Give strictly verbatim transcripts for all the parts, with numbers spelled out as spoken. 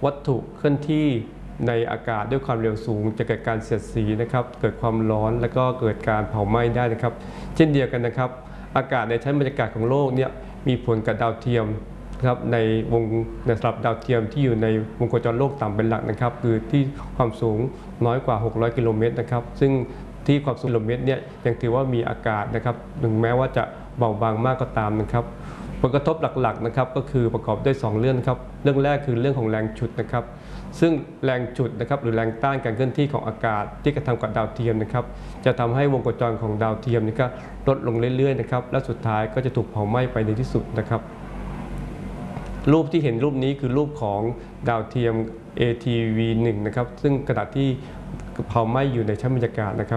วัตถุเคลื่อนที่ในอากาศด้วยความเร็วสูงจะเกิดการเสียดสีนะครับเกิดความร้อนและก็เกิดการเผาไหม้ได้นะครับเช่นเดียวกันนะครับอากาศในชั้นบรรยากาศของโลกเนี่ยมีผลกับดาวเทียมครับในวงในสำหรับดาวเทียมที่อยู่ในวงโคจรโลกต่ำเป็นหลักนะครับคือที่ความสูงน้อยกว่าหกร้อยกิโลเมตรนะครับซึ่งที่ความสูงกิโลเมตรเนี่ยยังถือว่ามีอากาศนะครับถึงแม้ว่าจะเบาบางมากก็ตามนะครับผลกระทบหลักๆนะครับก็คือประกอบด้วยสองเรื่องครับเรื่องแรกคือเรื่องของแรงฉุดนะครับซึ่งแรงฉุดนะครับหรือแรงต้านการเคลื่อนที่ของอากาศที่กระทำกับดาวเทียมนะครับจะทำให้วงโคจรของดาวเทียมนี่ก็ลดลงเรื่อยๆนะครับและสุดท้ายก็จะถูกเผาไหม้ไปในที่สุดนะครับรูปที่เห็นรูปนี้คือรูปของดาวเทียม เอ ที วี หนึ่ง นะครับซึ่งขณะที่เผาไหม้อยู่ในชั้นบรรยากาศนะครับ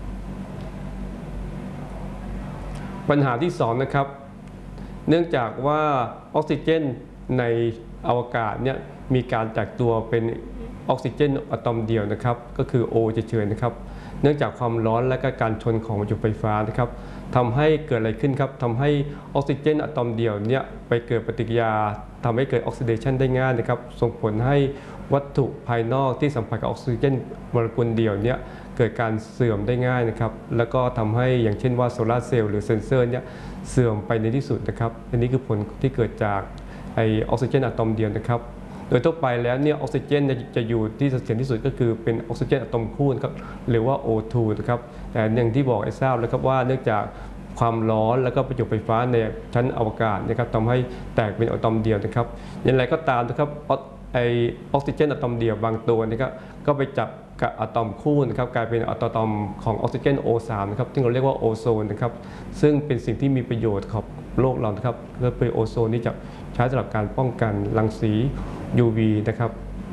ปัญหาที่สองนะครับเนื่องจากว่าออกซิเจนในอวกาศเนี่ยมีการแตกตัวเป็นออกซิเจนอะตอมเดียวนะครับก็คือ O เฉยๆนะครับเนื่องจากความร้อนและก็การชนของประจุไฟฟ้านะครับทำให้เกิดอะไรขึ้นครับทำให้ออกซิเจนอะตอมเดียวเนี่ยไปเกิดปฏิกิริยาทำให้เกิดออกซิเดชันได้ง่ายนะครับส่งผลให้วัตถุภายนอกที่สัมผัสกับออกซิเจนโมเลกุลเดียวเนี่ยเกิดการเสื่อมได้ง่ายนะครับแล้วก็ทำให้อย่างเช่นว่าโซลาร์เซลล์หรือเซนเซอร์เนี่ยเสื่อมไปในที่สุดนะครับอันนี้คือผลที่เกิดจากไอออกซิเจนอะตอมเดียวนะครับโดยทั่วไปแล้วเนี่ยออกซิเจนจะอยู่ที่เสถียรที่สุดก็คือเป็นออกซิเจนอะตอมคู่นะครับหรือว่า โอ ทู นะครับแต่อย่างที่บอกให้ทราบแล้วครับว่าเนื่องจากความร้อนแล้วก็ประจุไฟฟ้าในชั้นอวกาศนะครับทำให้แตกเป็นอะตอมเดียวนะครับอย่างไรก็ตามนะครับไอออกซิเจนอะตอมเดียวบางตัวนะครับก็ไปจับกับอะตอมคู่นะครับกลายเป็นอะตอมของออกซิเจน โอ สาม นะครับที่เราเรียกว่าโอโซนนะครับซึ่งเป็นสิ่งที่มีประโยชน์ของโลกเรานะครับก็คือโอโซนนี่จะใช้สำหรับการป้องกันรังสี ยู วี นะครับ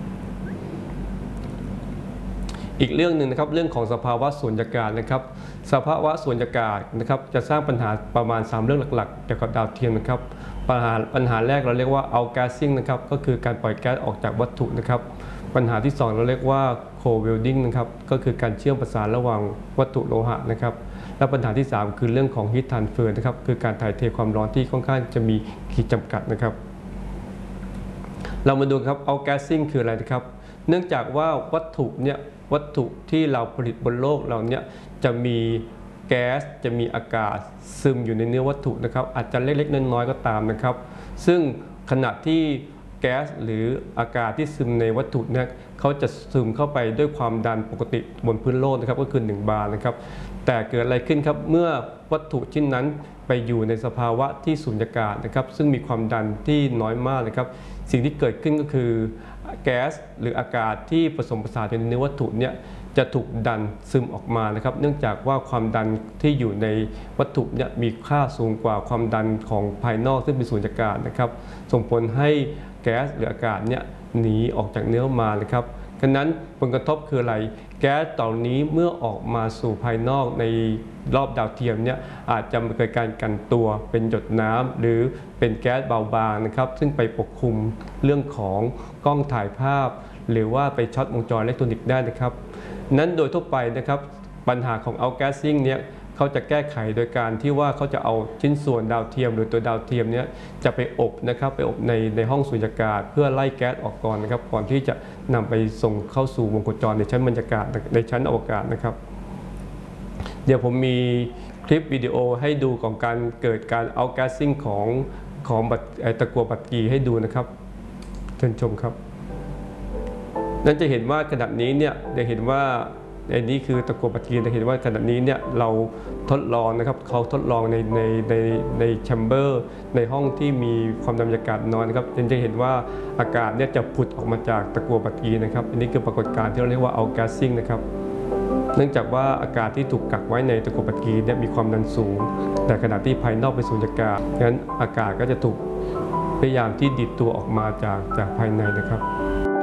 อีกเรื่องหนึ่งนะครับเรื่องของสภาวะสูญญากาศนะครับสภาวะสูญญากาศนะครับจะสร้างปัญหาประมาณสามเรื่องหลักๆเกี่ยวกับดาวเทียมนะครับปัญหาปัญหาแรกเราเรียกว่า outgassing นะครับก็คือการปล่อยแก๊สออกจากวัตถุนะครับปัญหาที่สองเราเรียกว่า co-welding นะครับก็คือการเชื่อมประสานระหว่างวัตถุโลหะนะครับและปัญหาที่สามคือเรื่องของ heat transfer นะครับคือการถ่ายเทความร้อนที่ค่อนข้างจะมีขีดจำกัดนะครับเรามาดูครับ outgassing คืออะไรนะครับเนื่องจากว่าวัตถุเนี่ยวัตถุที่เราผลิตบนโลกเราเนี่ยจะมีแก๊สจะมีอากาศซึมอยู่ในเนื้อวัตถุนะครับอาจจะเล็กๆน้อยๆก็ตามนะครับซึ่งขณะที่แก๊สหรืออากาศที่ซึมในวัตถุเนี่ยเขาจะซึมเข้าไปด้วยความดันปกติบนพื้นโลกนะครับก็คือหนึ่งบาร์นะครับแต่เกิดอะไรขึ้นครับเมื่อวัตถุชิ้นนั้นไปอยู่ในสภาวะที่สูญญากาศนะครับซึ่งมีความดันที่น้อยมากนะครับสิ่งที่เกิดขึ้นก็คือแก๊สหรืออากาศที่ผสมผสานอยู่ในเนื้อวัตถุเนี่ยจะถูกดันซึมออกมานะครับเนื่องจากว่าความดันที่อยู่ในวัตถุเนี่ยมีค่าสูงกว่าความดันของภายนอกซึ่งเป็นสูญญากาศนะครับส่งผลให้แก๊สหรืออากาศเนี่ยหนีออกจากเนื้อมาเลยครับฉะนั้นผลกระทบคืออะไรแก๊สเหล่านี้เมื่อออกมาสู่ภายนอกในรอบดาวเทียมเนี่ยอาจจะเกิดการกันตัวเป็นหยดน้ำหรือเป็นแก๊สเบาบางนะครับซึ่งไปปกคลุมเรื่องของกล้องถ่ายภาพหรือว่าไปช็อตวงจรอิเล็กทรอนิกส์ได้นะครับนั้นโดยทั่วไปนะครับปัญหาของ outgassing เนี่ยเขาจะแก้ไขโดยการที่ว่าเขาจะเอาชิ้นส่วนดาวเทียมหรือตัวดาวเทียมนี้จะไปอบนะครับไปอบในในห้องสูญญากาศเพื่อไล่แก๊สออกก่อนนะครับก่อนที่จะนำไปส่งเข้าสู่วงโคจรในชั้นบรรยากาศในชั้นอวกาศนะครับเดี๋ยวผมมีคลิปวิดีโอให้ดูของการเกิดการ outgassing ของของตะกั่วบัตรกีให้ดูนะครับเชิญชมครับนั่นจะเห็นว่าขณะนี้เนี่ยจะเห็นว่าอันนี้คือตะกั่วบัตรกีจะเห็นว่าขณะนี้เนี่ยเราทดลองนะครับเขาทดลองในในในในแชมเบอร์ในห้องที่มีความดันบรรยากาศน้อยนะครับจะเห็นว่าอากาศเนี่ยจะผุดออกมาจากตะกั่วบัตรกีนะครับอันนี้คือปรากฏการณ์ที่เราเรียกว่า outgassing นะครับเนื่องจากว่าอากาศที่ถูกกักไว้ในตะกั่วบัตรกีเนี่ยมีความดันสูงแต่ขณะที่ภายนอกเป็นสูญญากาศงั้นอากาศก็จะถูกพยายามที่ดีดตัวออกมาจากจากภายในนะครับ